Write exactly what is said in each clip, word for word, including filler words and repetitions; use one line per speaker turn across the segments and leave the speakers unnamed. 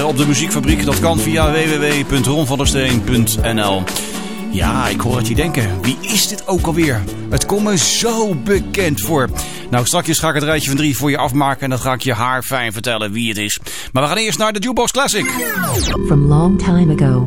abonneren op de Muziekfabriek. Dat kan via w w w punt ron van der steen punt n l. Ja, ik hoor het je denken. Wie is dit ook alweer? Het komt me zo bekend voor. Nou, straks ga ik het rijtje van drie voor je afmaken en dan ga ik je haarfijn vertellen wie het is. Maar we gaan eerst naar de Jukebox Classic.
From long time ago.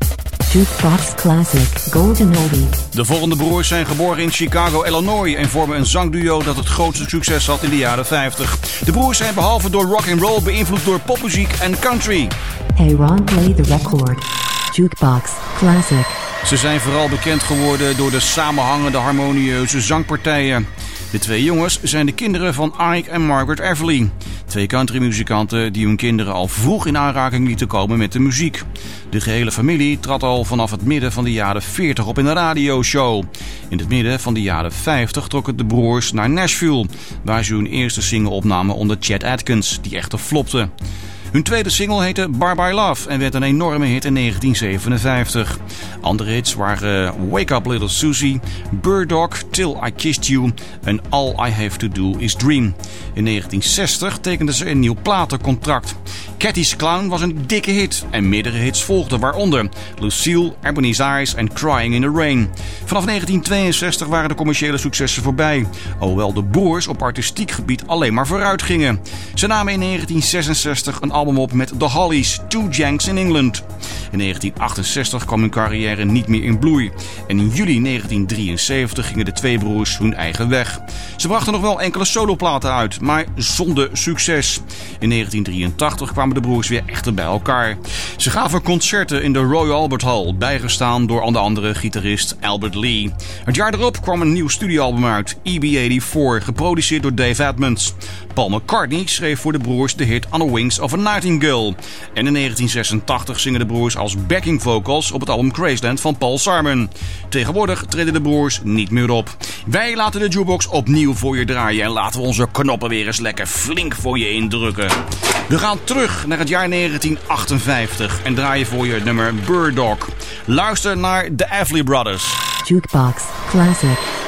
Jukebox Classic Golden Oldie.
De volgende broers zijn geboren in Chicago, Illinois en vormen een zangduo dat het grootste succes had in de jaren vijftig. De broers zijn behalve door rock and roll beïnvloed door popmuziek en country.
Hey Ron, play the record. Jukebox Classic.
Ze zijn vooral bekend geworden door de samenhangende harmonieuze zangpartijen. De twee jongens zijn de kinderen van Ike en Margaret Everly. Twee countrymuzikanten die hun kinderen al vroeg in aanraking lieten komen met de muziek. De gehele familie trad al vanaf het midden van de jaren veertig op in een radioshow. In het midden van de jaren vijftig trokken de broers naar Nashville, waar ze hun eerste single opnamen onder Chet Atkins, die echter flopte. Hun tweede single heette Bye Bye Love en werd een enorme hit in negentien zevenenvijftig. Andere hits waren Wake Up Little Susie, Bird Dog, Till I Kissed You en All I Have To Do Is Dream. In negentien zestig tekenden ze een nieuw platencontract. Cathy's Clown was een dikke hit en meerdere hits volgden, waaronder Lucille, Ebony's Eyes en Crying in the Rain. Vanaf negentien tweeënzestig waren de commerciële successen voorbij, alhoewel de broers op artistiek gebied alleen maar vooruit gingen. Ze namen in negentien zesenzestig een album op met The Hollies, Two Janks in England. In negentien achtenzestig kwam hun carrière niet meer in bloei en in juli negentien drieënzeventig gingen de twee broers hun eigen weg. Ze brachten nog wel enkele soloplaten uit, maar zonder succes. In negentien drieëntachtig kwamen de broers weer echter bij elkaar. Ze gaven concerten in de Royal Albert Hall, bijgestaan door onder andere gitarist Albert Lee. Het jaar erop kwam een nieuw studioalbum uit, E B eenennegentig, geproduceerd door Dave Edmunds. Paul McCartney schreef voor de broers de hit On the Wings of a Nightingale. En in negentien zesentachtig zingen de broers als backing vocals op het album Graceland van Paul Simon. Tegenwoordig treden de broers niet meer op. Wij laten de jukebox opnieuw voor je draaien en laten we onze knoppen weer eens lekker flink voor je indrukken. We gaan terug naar het jaar negentien achtenvijftig en draaien voor je het nummer Bird Dog. Luister naar de Everly Brothers.
Jukebox Classic.